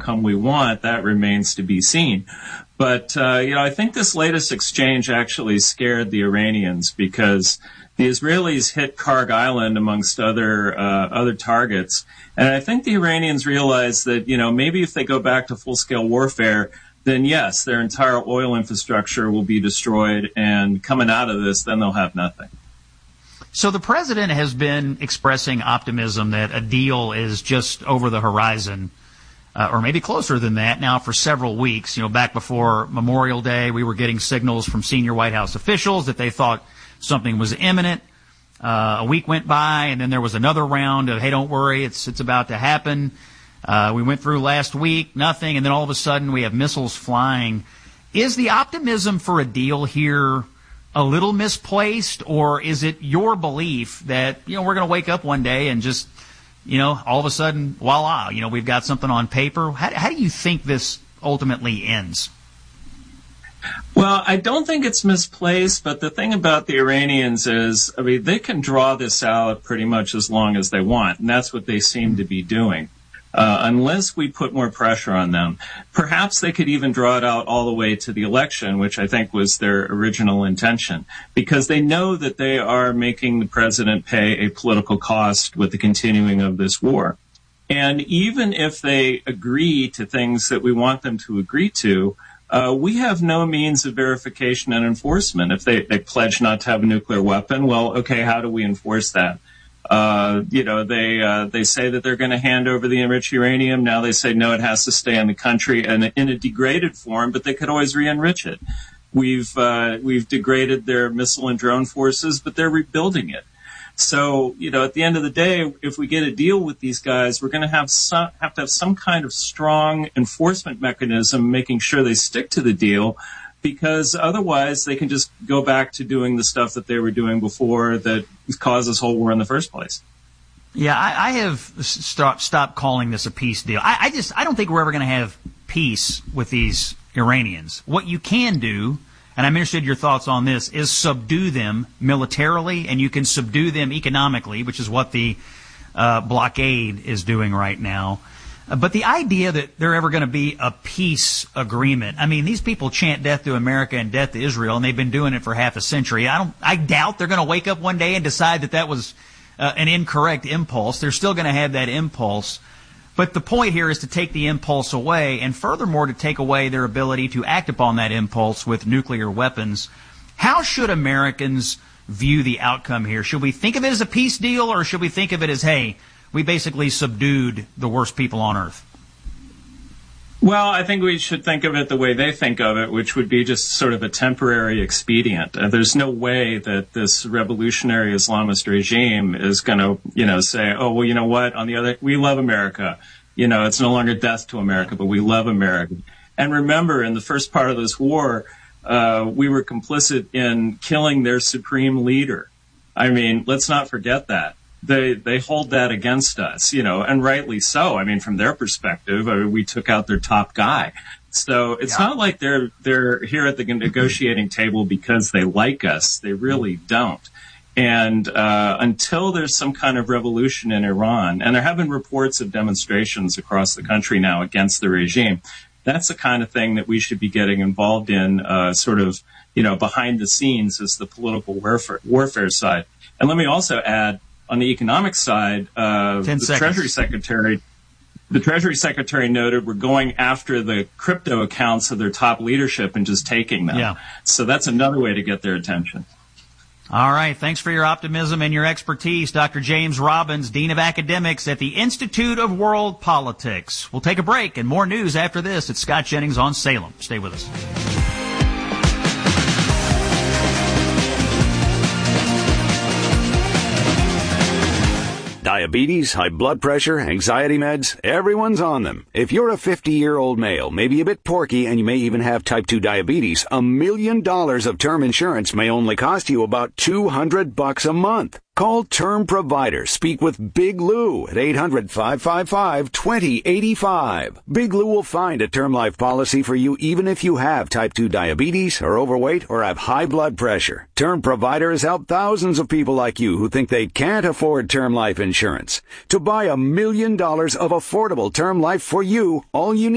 outcome we want, that remains to be seen. But, I think this latest exchange actually scared the Iranians because the Israelis hit Karg Island amongst other targets. And I think the Iranians realized that, maybe if they go back to full-scale warfare, then yes, their entire oil infrastructure will be destroyed. And coming out of this, then they'll have nothing. So the president has been expressing optimism that a deal is just over the horizon, or maybe closer than that now for several weeks. Back before Memorial Day, we were getting signals from senior White House officials that they thought something was imminent. A week went by, and then there was another round of, hey, don't worry, it's about to happen. We went through last week, nothing, and then all of a sudden we have missiles flying. Is the optimism for a deal here a little misplaced, or is it your belief that, we're going to wake up one day and just, all of a sudden, voila, we've got something on paper? How do you think this ultimately ends? Well, I don't think it's misplaced, but the thing about the Iranians is, they can draw this out pretty much as long as they want, and that's what they seem to be doing. Unless we put more pressure on them. Perhaps they could even draw it out all the way to the election, which I think was their original intention, because they know that they are making the president pay a political cost with the continuing of this war. And even if they agree to things that we want them to agree to, we have no means of verification and enforcement. If they pledge not to have a nuclear weapon, well, okay, how do we enforce that? They say that they're going to hand over the enriched uranium. Now they say, no, it has to stay in the country and in a degraded form, but they could always re-enrich it. We've degraded their missile and drone forces, but they're rebuilding it. So, at the end of the day, if we get a deal with these guys, we're going to have to have some kind of strong enforcement mechanism making sure they stick to the deal, because otherwise they can just go back to doing the stuff that they were doing before that caused this whole war in the first place. Yeah, I have stopped calling this a peace deal. I don't think we're ever going to have peace with these Iranians. What you can do, and I'm interested in your thoughts on this, is subdue them militarily, and you can subdue them economically, which is what the blockade is doing right now. But the idea that there ever going to be a peace agreement, these people chant death to America and death to Israel, and they've been doing it for half a century. I doubt they're going to wake up one day and decide that was an incorrect impulse. They're still going to have that impulse. But the point here is to take the impulse away, and furthermore to take away their ability to act upon that impulse with nuclear weapons. How should Americans view the outcome here? Should we think of it as a peace deal, or should we think of it as, hey, we basically subdued the worst people on earth? Well, I think we should think of it the way they think of it, which would be just sort of a temporary expedient. There's no way that this revolutionary Islamist regime is going to, say, oh, well, you know what? We love America. It's no longer death to America, but we love America. And remember, in the first part of this war, we were complicit in killing their supreme leader. Let's not forget that. They hold that against us, and rightly so. From their perspective, we took out their top guy. So it's not like they're here at the negotiating table because they like us. They really don't. And until there's some kind of revolution in Iran, and there have been reports of demonstrations across the country now against the regime, that's the kind of thing that we should be getting involved in, behind the scenes as the political warfare side. And let me also add, on the economic side, the Treasury Secretary noted we're going after the crypto accounts of their top leadership and just taking them. Yeah. So that's another way to get their attention. All right. Thanks for your optimism and your expertise, Dr. James Robbins, Dean of Academics at the Institute of World Politics. We'll take a break and more news after this. It's Scott Jennings on Salem. Stay with us. Diabetes, high blood pressure, anxiety meds, everyone's on them. If you're a 50-year-old male, maybe a bit porky, and you may even have type 2 diabetes, $1 million of term insurance may only cost you about $200 a month. Call Term Provider. Speak with Big Lou at 800-555-2085. Big Lou will find a term life policy for you even if you have type 2 diabetes, are overweight, or have high blood pressure. Term Provider has helped thousands of people like you who think they can't afford term life insurance. To buy $1 million of affordable term life for you, all you need